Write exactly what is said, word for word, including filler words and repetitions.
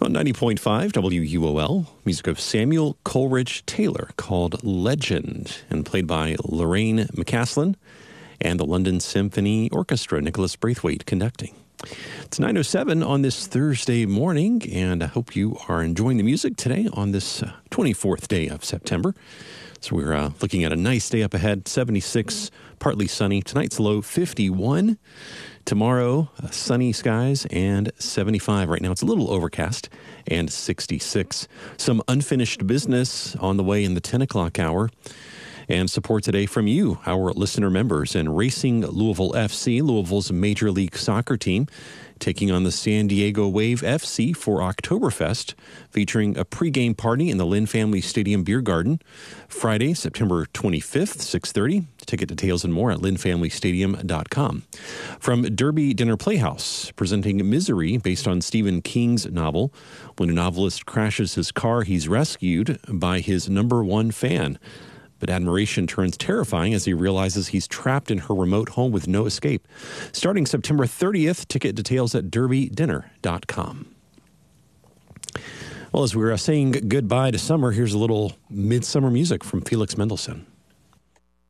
On ninety point five W U O L, music of Samuel Coleridge Taylor called Legend and played by Lorraine McCaslin and the London Symphony Orchestra, Nicholas Braithwaite conducting. It's nine oh seven on this Thursday morning, and I hope you are enjoying the music today on this uh, twenty-fourth day of September. So we're uh, looking at a nice day up ahead, seventy-six, partly sunny. Tonight's low, fifty-one. Tomorrow, uh, sunny skies and seventy-five. Right now, it's a little overcast and sixty-six. Some unfinished business on the way in the ten o'clock hour. And support today from you, our listener members, and Racing Louisville F C, Louisville's Major League Soccer team, taking on the San Diego Wave F C for Oktoberfest, featuring a pregame party in the Lynn Family Stadium Beer Garden, Friday, September twenty-fifth, six thirty. Ticket details and more at lynn family stadium dot com. From Derby Dinner Playhouse, presenting Misery, based on Stephen King's novel. When a novelist crashes his car, he's rescued by his number one fan. But admiration turns terrifying as he realizes he's trapped in her remote home with no escape. Starting September thirtieth, ticket details at derby dinner dot com. Well, as we were saying goodbye to summer, here's a little midsummer music from Felix Mendelssohn.